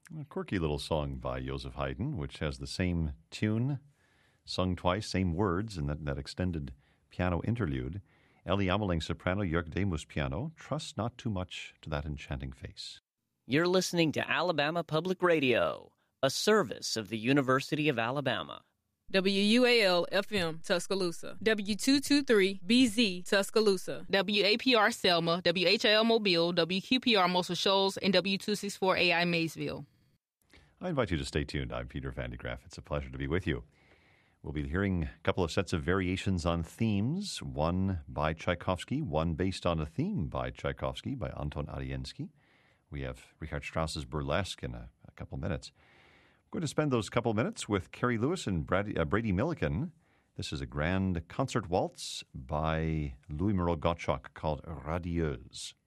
A quirky little song by Joseph Haydn, which has the same tune, sung twice, same words in that extended piano interlude. Ellie Ameling soprano, Jörg Demus piano. Trust not too much to that enchanting face. You're listening to Alabama Public Radio, a service of the University of Alabama. WUAL-FM, Tuscaloosa. W223-BZ, Tuscaloosa. WAPR Selma, WHIL Mobile, WQPR Muscle Shoals, and W264AI Maysville. I invite you to stay tuned. I'm Peter Van de Graaff. It's a pleasure to be with you. We'll be hearing a couple of sets of variations on themes, one by Tchaikovsky, one based on a theme by Tchaikovsky, by Anton Ariensky. We have Richard Strauss's Burlesque in a couple minutes. We're going to spend those couple minutes with Carrie Lewis and Brady Milliken. This is a grand concert waltz by Louis Moreau Gottschalk called Radieuse.